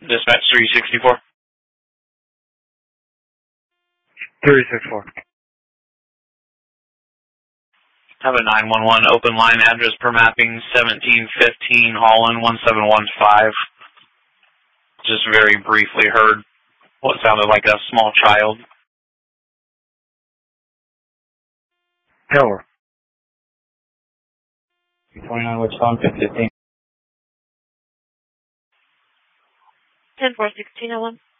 Dispatch 364. 364. Have a 911 open line, address per mapping 1715 Holland 1715. Just very briefly heard what sounded like a small child. Tower. 29 Wichita, 15. 10-4, 1601.